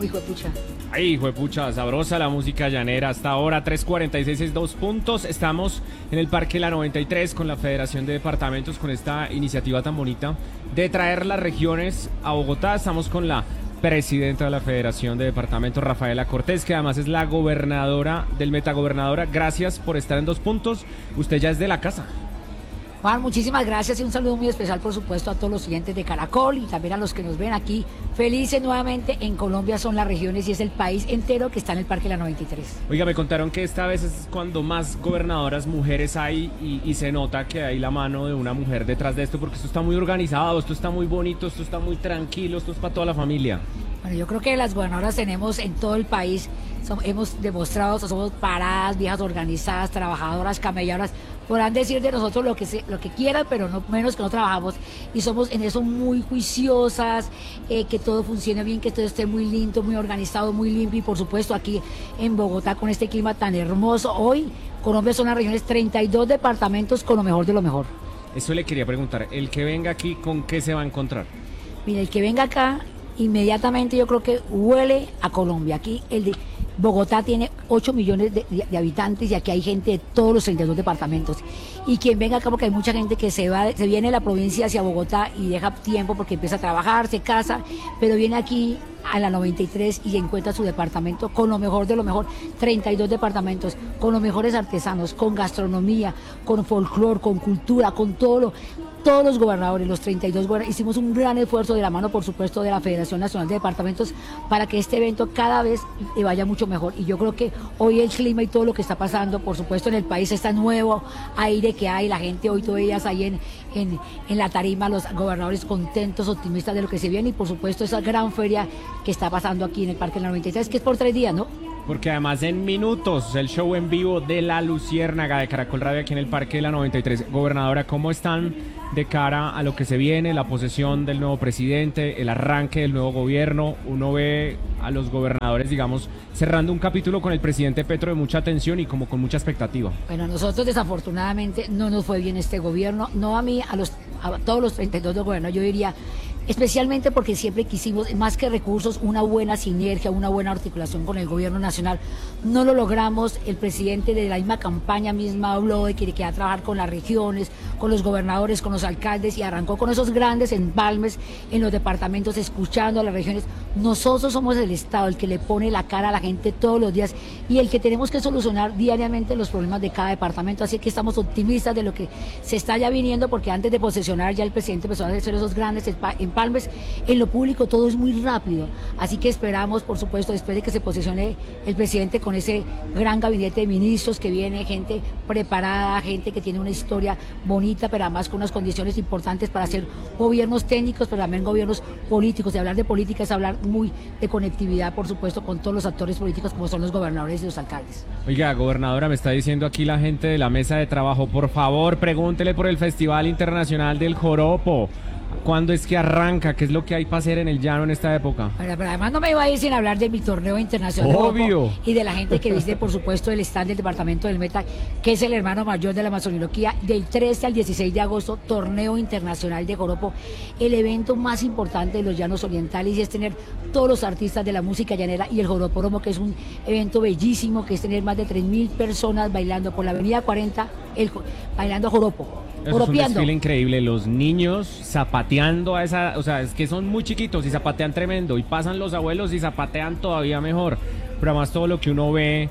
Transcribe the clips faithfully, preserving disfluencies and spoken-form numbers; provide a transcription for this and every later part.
Uy, juepucha. Ay, juepucha, sabrosa la música llanera. Hasta ahora, tres cuarenta y seis, es dos puntos. Estamos en el Parque La noventa y tres con la Federación de Departamentos, con esta iniciativa tan bonita de traer las regiones a Bogotá. Estamos con la presidenta de la Federación de Departamentos, Rafaela Cortés, que además es la gobernadora del Metagobernadora. Gracias por estar en Dos Puntos. Usted ya es de la casa. Juan, muchísimas gracias y un saludo muy especial, por supuesto, a todos los oyentes de Caracol y también a los que nos ven aquí. Felices nuevamente. En Colombia son las regiones y es el país entero que está en el Parque La noventa y tres. Oiga, me contaron que esta vez es cuando más gobernadoras mujeres hay y, y se nota que hay la mano de una mujer detrás de esto, porque esto está muy organizado, esto está muy bonito, esto está muy tranquilo, esto es para toda la familia. Bueno, yo creo que las gobernadoras tenemos en todo el país, somos, hemos demostrado, somos paradas, viejas organizadas, trabajadoras, camelladoras. Podrán decir de nosotros lo que se, lo que quieran, pero no menos que no trabajamos y somos en eso muy juiciosas, eh, que todo funcione bien, que todo esté muy lindo, muy organizado, muy limpio. Y por supuesto aquí en Bogotá, con este clima tan hermoso, hoy Colombia son las regiones, treinta y dos departamentos con lo mejor de lo mejor. Eso le quería preguntar, el que venga aquí, ¿con qué se va a encontrar? Mira, el que venga acá, inmediatamente yo creo que huele a Colombia. Aquí el de Bogotá tiene ocho millones de, de, de habitantes y aquí hay gente de todos los treinta y dos departamentos. Y quien venga acá, porque hay mucha gente que se va, se viene de la provincia hacia Bogotá y deja tiempo porque empieza a trabajar, se casa, pero viene aquí a la noventa y tres y encuentra su departamento con lo mejor de lo mejor, treinta y dos departamentos, con los mejores artesanos, con gastronomía, con folclor, con cultura, con todo lo... Todos los gobernadores, los treinta y dos gobernadores, hicimos un gran esfuerzo de la mano, por supuesto, de la Federación Nacional de Departamentos para que este evento cada vez le vaya mucho mejor. Y yo creo que hoy el clima y todo lo que está pasando, por supuesto, en el país, este nuevo aire que hay, la gente hoy, tú veías ahí en, en, en la tarima, los gobernadores contentos, optimistas de lo que se viene y, por supuesto, esa gran feria que está pasando aquí en el Parque La noventa y tres, que es por tres días, ¿no? Porque además en minutos el show en vivo de La Luciérnaga de Caracol Radio aquí en el Parque de La noventa y tres. Gobernadora, ¿cómo están de cara a lo que se viene, la posesión del nuevo presidente, el arranque del nuevo gobierno? Uno ve a los gobernadores, digamos, cerrando un capítulo con el presidente Petro de mucha tensión y como con mucha expectativa. Bueno, nosotros desafortunadamente no nos fue bien este gobierno, no a mí, a, los, a todos los treinta y dos de gobierno, yo diría... Especialmente porque siempre quisimos, más que recursos, una buena sinergia, una buena articulación con el gobierno nacional. No lo logramos. El presidente de la misma campaña misma habló de que quería trabajar con las regiones, con los gobernadores, con los alcaldes y arrancó con esos grandes empalmes en los departamentos, escuchando a las regiones. Nosotros somos el Estado, el que le pone la cara a la gente todos los días y el que tenemos que solucionar diariamente los problemas de cada departamento. Así que estamos optimistas de lo que se está ya viniendo, porque antes de posesionar ya el presidente empezó a hacer esos grandes empalmes. Palmes, en lo público todo es muy rápido, así que esperamos, por supuesto, después de que se posesione el presidente con ese gran gabinete de ministros que viene, gente preparada, gente que tiene una historia bonita, pero además con unas condiciones importantes para hacer gobiernos técnicos, pero también gobiernos políticos. De hablar de política es hablar muy de conectividad, por supuesto, con todos los actores políticos como son los gobernadores y los alcaldes. Oiga, gobernadora, me está diciendo aquí la gente de la mesa de trabajo, por favor, pregúntele por el Festival Internacional del Joropo. ¿Cuándo es que arranca? ¿Qué es lo que hay para hacer en el llano en esta época? Bueno, pero además no me iba a ir sin hablar de mi torneo internacional. Obvio. Y de la gente que viste, por supuesto, el stand del departamento del Meta, que es el hermano mayor de la masonología, del trece al dieciséis de agosto, torneo internacional de joropo, el evento más importante de los llanos orientales, y es tener todos los artistas de la música llanera y el joropódromo, que es un evento bellísimo, que es tener más de tres mil personas bailando por la avenida cuarenta, el, bailando joropo. Eso es un desfile increíble, los niños zapateando a esa, o sea, es que son muy chiquitos y zapatean tremendo, y pasan los abuelos y zapatean todavía mejor, pero además todo lo que uno ve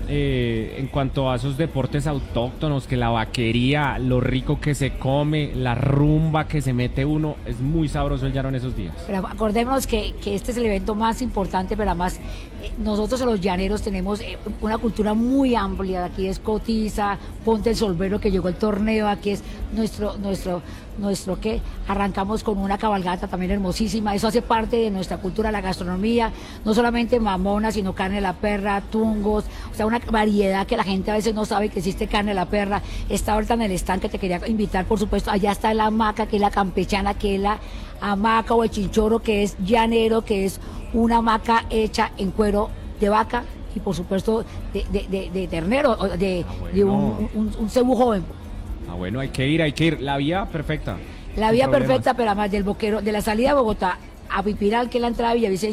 eh, en cuanto a esos deportes autóctonos, que la vaquería, lo rico que se come, la rumba que se mete uno, es muy sabroso el llano en esos días. Pero acordémonos que, que este es el evento más importante, pero además eh, nosotros los llaneros tenemos eh, una cultura muy amplia. Aquí es Cotiza, Ponte el Solvero, que llegó el torneo, aquí es nuestro, nuestro, nuestro que arrancamos con una cabalgata también hermosísima. Eso hace parte de nuestra cultura, la gastronomía, no solamente mamona, sino carne de la perra, tungos, o sea, una variedad que la gente a veces no sabe que existe carne de la perra. Está ahorita en el stand, que te quería invitar, por supuesto. Allá está la hamaca, que es la campechana, que es la hamaca o el chinchorro, que es llanero, que es una hamaca hecha en cuero de vaca y por supuesto de, de, de, de ternero, de, ah, bueno. de un, un, un cebú joven. Ah, bueno, hay que ir, hay que ir. La vía perfecta. La vía perfecta, pero además del Boquero, de la salida de Bogotá a Pipiral, que es la entrada de Villavicencio,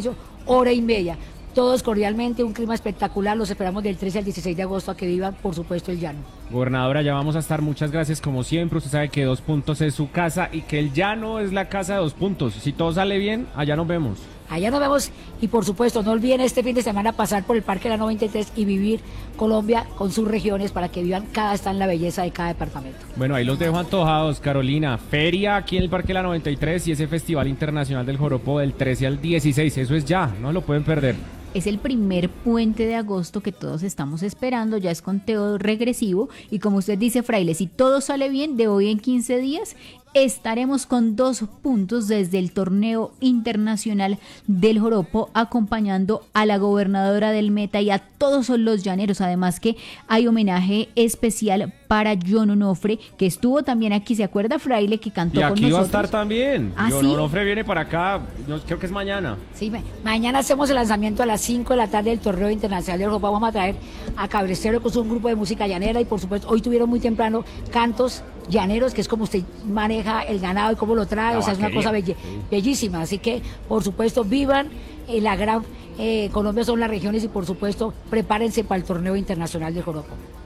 hora y media. Todos cordialmente, un clima espectacular, los esperamos del trece al dieciséis de agosto a que vivan, por supuesto, el llano. Gobernadora, ya vamos a estar, muchas gracias como siempre, usted sabe que Dos Puntos es su casa y que el llano es la casa de Dos Puntos, si todo sale bien, allá nos vemos. Allá nos vemos y por supuesto no olviden este fin de semana pasar por el Parque de la noventa y tres y vivir Colombia con sus regiones para que vivan cada está en la belleza de cada departamento. Bueno, ahí los dejo antojados, Carolina. Feria aquí en el Parque de la noventa y tres y ese Festival Internacional del Joropo del trece al dieciséis, eso es ya, no lo pueden perder. Es el primer puente de agosto que todos estamos esperando, ya es conteo regresivo y como usted dice, Fraile, si todo sale bien, de hoy en quince días estaremos con dos puntos desde el torneo internacional del Joropo acompañando a la gobernadora del Meta y a todos los llaneros, además que hay homenaje especial para John Onofre, que estuvo también aquí, ¿se acuerda, Fraile, que cantó y con aquí nosotros? va a estar también. ¿Ah, John sí? Onofre viene para acá, yo creo que es mañana. Sí, ma- mañana hacemos el lanzamiento a las cinco de la tarde del torneo internacional del Joropo. Vamos a traer a Cabrestero con un grupo de música llanera y por supuesto hoy tuvieron muy temprano cantos llaneros, que es como usted maneja el ganado y cómo lo trae, La o sea, es una vaquería. cosa belle- bellísima. Así que, por supuesto, vivan eh, la gran eh, Colombia son las regiones y por supuesto, prepárense para el torneo internacional del Joropo.